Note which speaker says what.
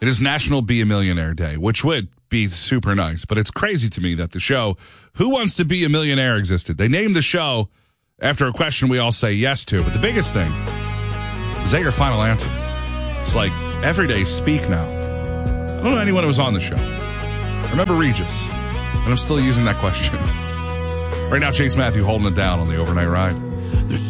Speaker 1: It is National Be a Millionaire Day, which would be super nice. But it's crazy to me that the show Who Wants to Be a Millionaire existed. They named the show after a question we all say yes to. But the biggest thing, is that your final answer? It's like, everyday speak now. I don't know anyone who was on the show. I remember Regis, and I'm still using that question. Right now, Chase Matthew holding it down on the overnight ride.